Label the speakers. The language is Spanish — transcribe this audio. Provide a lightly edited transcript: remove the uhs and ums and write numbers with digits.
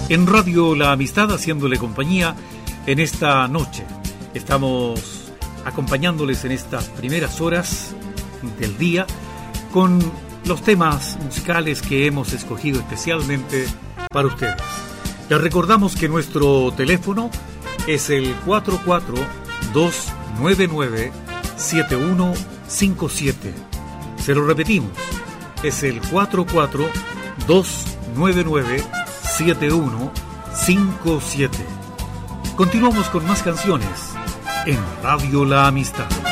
Speaker 1: en Radio La Amistad, haciéndole compañía en esta noche. Estamos acompañándoles en estas primeras horas del día con los temas musicales que hemos escogido especialmente para ustedes. Les recordamos que nuestro teléfono es el 442997157. Se lo repetimos, es el 442997157. Continuamos con más canciones en Radio La Amistad.